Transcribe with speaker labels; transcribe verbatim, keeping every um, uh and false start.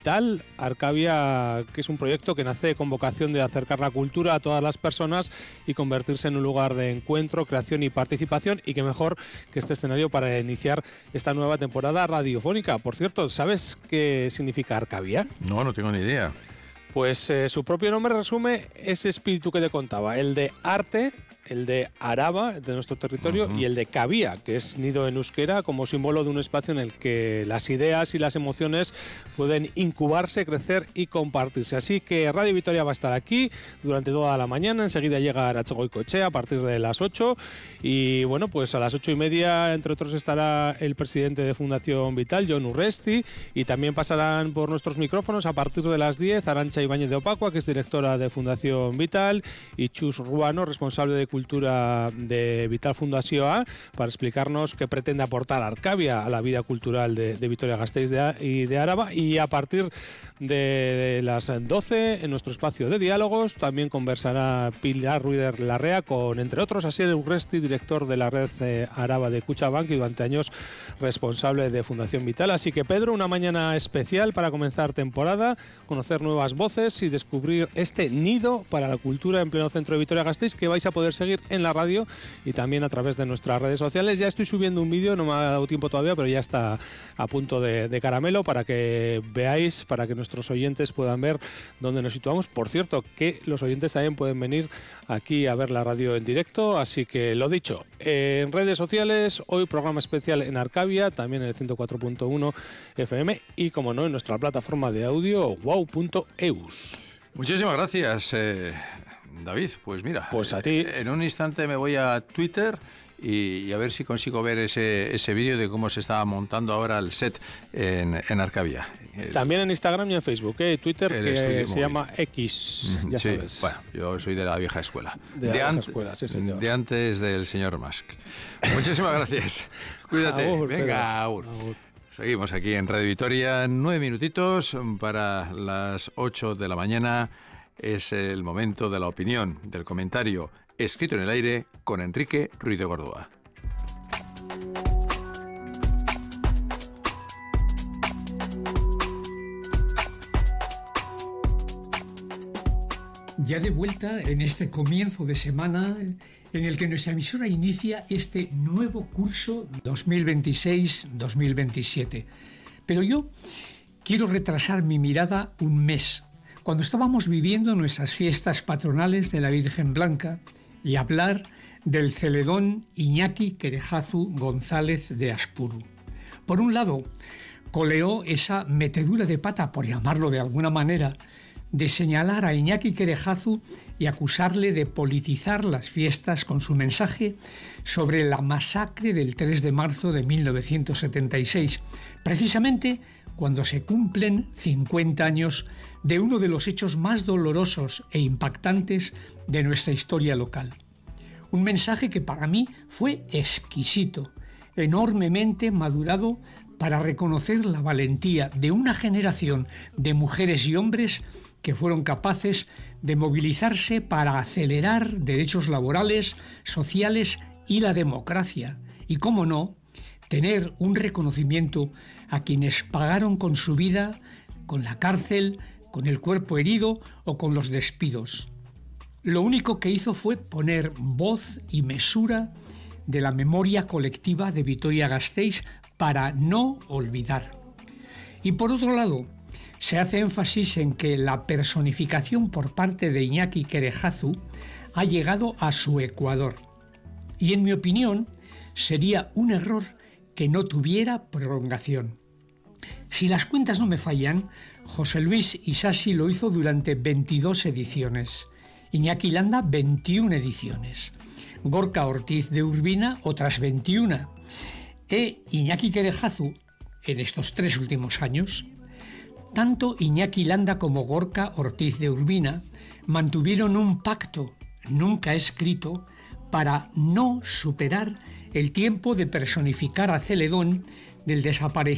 Speaker 1: Vital Arcavia, que es un proyecto que nace con vocación de acercar la cultura a todas las personas y convertirse en un lugar de encuentro, creación y participación, y que mejor que este escenario para iniciar esta nueva temporada radiofónica. Por cierto, ¿sabes qué significa Arcavia?
Speaker 2: No, no tengo ni idea.
Speaker 1: Pues eh, su propio nombre resume ese espíritu que te contaba, el de arte, el de Araba, de nuestro territorio, uh-huh. y el de Cavia, que es nido en euskera, como símbolo de un espacio en el que las ideas y las emociones pueden incubarse, crecer y compartirse. Así que Radio Vitoria va a estar aquí durante toda la mañana. Enseguida llega Aratxogoikoetxea a partir de las ocho. Y bueno, pues a las ocho y media, entre otros, estará el presidente de Fundación Vital, Jon Urresti, y también pasarán por nuestros micrófonos a partir de las diez Arantxa Ibáñez de Opacua, que es directora de Fundación Vital, y Chus Ruano, responsable de Cultura de Vital Fundazioa, para explicarnos qué pretende aportar Arcavia a la vida cultural de, de Vitoria-Gasteiz de, y de Araba. Y a partir de las doce, en nuestro espacio de diálogos, también conversará Pilar Ruider Larrea con, entre otros, Asier Urresti, director de la red eh, Araba de Kutxabank y durante años responsable de Fundación Vital. Así que, Pedro, una mañana especial para comenzar temporada, conocer nuevas voces y descubrir este nido para la cultura en pleno centro de Vitoria-Gasteiz, que vais a poder seguir en la radio y también a través de nuestras redes sociales. Ya estoy subiendo un vídeo, no me ha dado tiempo todavía, pero ya está a punto de, de caramelo para que veáis, para que nuestros oyentes puedan ver dónde nos situamos. Por cierto, que los oyentes también pueden venir aquí a ver la radio en directo, así que lo dicho, en redes sociales, hoy programa especial en Arcavia, también en el ciento cuatro punto uno F M y, como no, en nuestra plataforma de audio wow punto eus.
Speaker 2: Muchísimas gracias, eh, David. Pues mira,
Speaker 1: pues a ti.
Speaker 2: En un instante me voy a Twitter y, y a ver si consigo ver ese, ese vídeo de cómo se estaba montando ahora el set en, en Arcavia. El,
Speaker 1: También en Instagram y en Facebook, ¿eh? Twitter, que se móvil. llama X, ya
Speaker 2: sí,
Speaker 1: sabes.
Speaker 2: Bueno, yo soy de la vieja escuela.
Speaker 1: De, de,
Speaker 2: de,
Speaker 1: la
Speaker 2: an-
Speaker 1: vieja escuela, sí, señor.
Speaker 2: de antes del señor Musk. Muchísimas gracias. Cuídate.
Speaker 1: Agur,
Speaker 2: Venga, agur. Agur. Seguimos aquí en Radio Vitoria, nueve minutitos para las ocho de la mañana. Es el momento de la opinión, del comentario escrito en el aire con Enrique Ruiz de Gordoa.
Speaker 3: Ya de vuelta en este comienzo de semana en el que nuestra emisora inicia este nuevo curso dos mil veintiséis dos mil veintisiete. Pero yo quiero retrasar mi mirada un mes, cuando estábamos viviendo nuestras fiestas patronales de la Virgen Blanca, y hablar del celedón Iñaki Querejazu González de Aspuru. Por un lado, coleó esa metedura de pata, por llamarlo de alguna manera, de señalar a Iñaki Querejazu y acusarle de politizar las fiestas con su mensaje sobre la masacre del tres de marzo de mil novecientos setenta y seis, precisamente cuando se cumplen cincuenta años de uno de los hechos más dolorosos e impactantes de nuestra historia local. Un mensaje que para mí fue exquisito, enormemente madurado para reconocer la valentía de una generación de mujeres y hombres que fueron capaces de movilizarse para acelerar derechos laborales, sociales y la democracia. Y, cómo no, tener un reconocimiento a quienes pagaron con su vida, con la cárcel, con el cuerpo herido o con los despidos. Lo único que hizo fue poner voz y mesura de la memoria colectiva de Vitoria-Gasteiz para no olvidar. Y por otro lado, se hace énfasis en que la personificación por parte de Iñaki Querejazu ha llegado a su ecuador. Y en mi opinión, sería un error que no tuviera prolongación. Si las cuentas no me fallan, José Luis Isasi lo hizo durante veintidós ediciones, Iñaki Landa veintiuna ediciones, Gorka Ortiz de Urbina otras veintiuna, e Iñaki Querejazu en estos tres últimos años. Tanto Iñaki Landa como Gorka Ortiz de Urbina mantuvieron un pacto nunca escrito para no superar el tiempo de personificar a Celedón del desaparecido